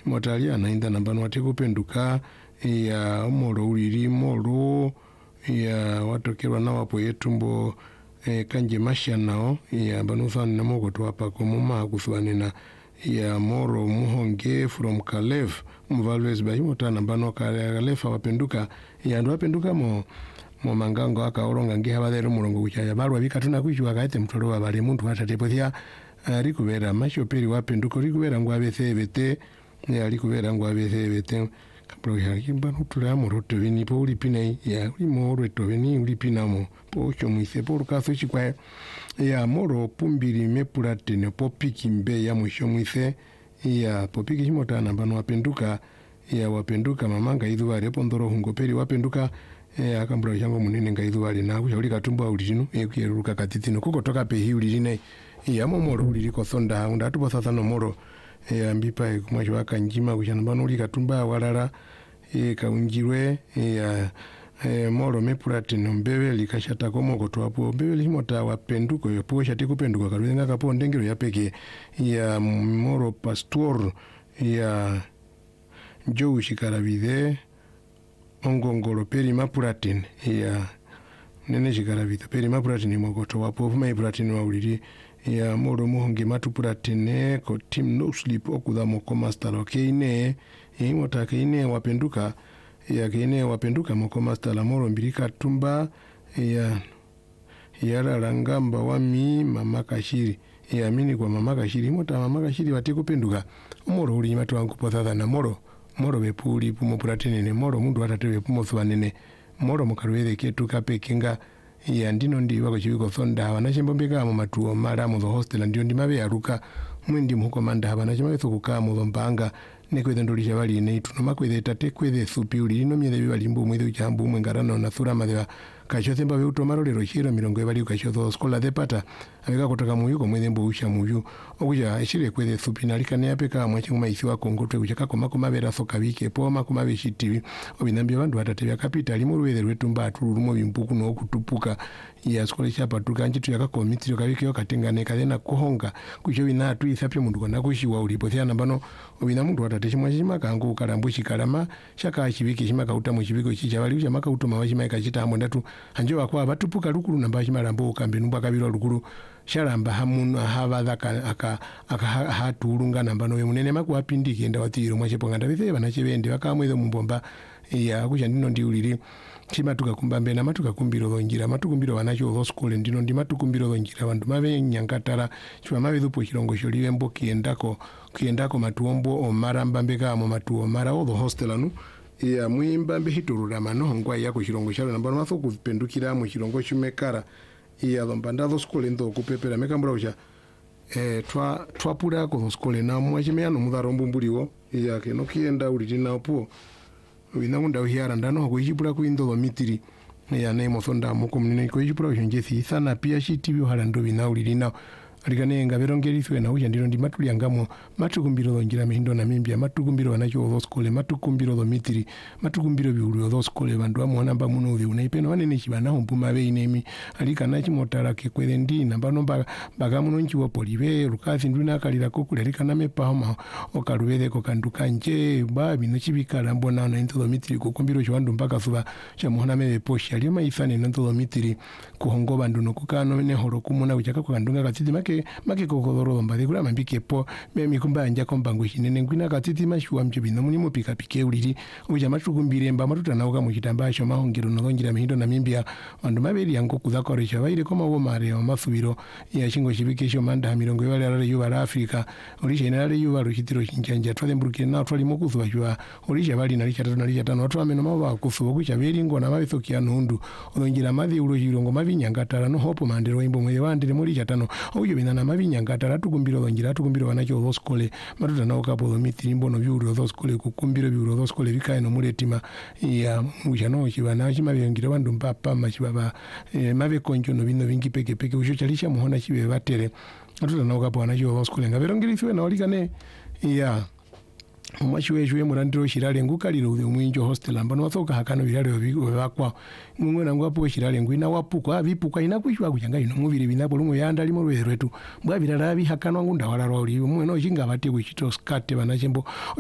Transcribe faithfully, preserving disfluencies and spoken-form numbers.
motalia nainda nambano watekupenduka ya moro uliri moro ya watokerwa na wapo yetumbo e, kanje masha nao ya banufani na mogo tuwapa kumuma kusuwanina ya moro muhonge from Kalef mvalwezi bahimota nambano Kalefa wapenduka ya ndo wapenduka mo mo mangango aka oronga nge habadero murongo kuchaya barwa bikatuna kwishywa kaite mtoro wa bale muntu watatepothia ari kubera mashoperi wapenduka ri kubera ngo abethebete ne ari kubera ngo abethebete kapro ya kimba nutula mo roto vini po uri pinai ya uri mo roto vini uri pinamo po chomuise po rukaso chikwa ya moro pumbiri mepurate ne popiki mbe ya mushomuise ya popiki chimota nambano wapenduka ya wapenduka mamanga idhuwa repo ndoro hungoperi wapenduka e akambura chango munene ngaidhuwa lina kushauri katumba ulitino e kuyeruka katitino kuko toka pe hi uliline ya momoro uliliko sonda unda tupo sasa no moro e ambipa e kumwacho akanjima kushanambano uli katumba walala e kaunjirwe e e moro mepurate no mbebe likashata komo kotwapo mbebe limota wapenduko yopo shati kupenduka karuzenga kapo ndengero yapeke ya moro pastor ya Joe Shikaravide ongongoro peri mapuratin ya nene Shikaravide peri mapuratin mogoto wapo vuma puratin wa uliri ya moro muhonge matupuratin ko team no sleep okuda moko master okine e mota kine wapenduka ya kine wapenduka moko master la moro mbirika tumba ya yara rangamba wami mama kashiri ya mini kwa mama kashiri mota mama kashiri watekupenduka moro uli matu wangu pothatha na moro moro bepuli pumo puratene moro mundu watatewe pumo thwanene moro mukarwele ketu kapekinga ya ndino ndi wako chibiko sonda wanachembombeka mu matuo mara mu hostel ndio ndi mabe yaruka mwindi muko manda habana chama betho kukaa mu mpanga nekwethe ndolisha bali ne tuno makwethe tate kwethe supi uli lino myethe bibalimbu mwethe uchambu mwengarano na thura mathewa kachothe mba beuto marolero chiro mirongo ebali ukachotho skola the pata abeka kutoka muyu ko mwethe mbo usha muyu okuja eshire kwethe supi nalikane yapeka mwachi mumaisi wa kongotwe kuchaka koma koma bera soka wike poma kuma beshitivi obinambye bandu batatebya capital mu ruwethe rwetumba atulurumo bimpuku no kutupuka ya skola chapa tukanjitu yakakomitiro kabike katengane kalena kuhonga kucho bina tuisapye mundu kona kushiwa ulipo thana bano obina mundu watateshe mwashima kangu kalambushi kalama shaka chibiki shima kauta mu chibiko chicha bali ucha maka utoma washima ikachita ambo ndatu hanjo wakwa batupuka lukulu namba shima lambo ukambe numba kabiro lukulu sharamba hamuno habadaka aka aka hatulunga namba no munene maku apindiki enda watiro mwashepo nganda bithe banachebende bakamwezo mumbomba ya kucha ndino ndi uliri chima tukakumba na matuka kumbiro lonjira matukumbiro wanacho tho school ndino ndi matukumbiro lonjira bandu mabe nyankatara chwa mabe dhupo chirongo sholiwe mbo kiendako kiendako matuombo omaramba mbeka mu matuo mara o the hostel anu ya mwimba mbe hiturura mano ngwa yako chirongo shalo namba maso kupendukira mu chirongo chumekara ya lombanda tho school ndo kupepera mekambura ucha eh twa twapura ko school na mwachimeyano mutharombu mbuliwo ya keno kienda ulitina opo wina munda uhiara ndano kuijipura kuindo mitiri ya name sonda muko munene kuijipura ushonjesi sana pia shiti byo harando bina ulirina alikane ngaberongeriswe na uja ndiro ndi matuli angamo matukumbiro longira mihindo na mimbia matukumbiro wanacho tho skole matukumbiro tho mitiri matukumbiro biulu tho skole bandu amwana mba muno uthi unaipeno wanene chibana humpuma be inemi alikana chimotara ke kwele ndi namba nomba bagamuno nchiwo polive rukazi nduna kalira kokule alikana mepa homa okaruwele ko kanduka nje ba bino chibikala mbona na into tho mitiri kukumbiro chwandu mpaka suba cha muhona mebe poshi alima ifane no tho mitiri kuhongo bandu no kukano ne horo kumuna uchaka ko kandunga katiti make make kokodoro mbade kula mambike po memi kumba anja kombango shinene ngwina katiti mashuwa mchibino muni mupika pike uliri uja matukumbire mba matuta nauka muchitamba sho mahongiro no longira mihindo na mimbia bandu mabeli yango kuzakoresha baire koma wo mare masubiro ya shingo shibike sho manda mirongo yale ala yuba la Afrika ulisha inale yuba ruchitiro chinjanja twale mburuke na twali mukuzu bajwa ulisha bali na licha tatu na licha tano twame no maba kufubo kucha beringo na mabitho kiano hundu olongira mavi ulojirongo mavi nyangatara no hopo mandero imbo mwe wandire muri licha tano uyo na mavinyangatara tukumbiro longira tukumbiro wanacho tho skole matuta na okapo tho mitiri mbono byuro tho skole kukumbiro byuro tho skole bikae no muletima ya mujano chibana chimabiyongira bandu mpapa machibaba e, mabe konjo no bino bingi peke peke usho chalisha muhona chibe batere matuta na okapo wanacho tho skole ngaberongiriswe na olikane ya umashwe shwe murandiro shirale ngukaliro uthi mwinjo hostel ambano wathoka hakano birale bakwa mumwe nangu apo shirale ngwina wapuko abipuka inakwishwa kuchanga ino mubiri binapo lumwe yanda limo lweretu mbwa birala bi hakano ngunda wala roli mumwe no jinga bate kuchito skate banachembo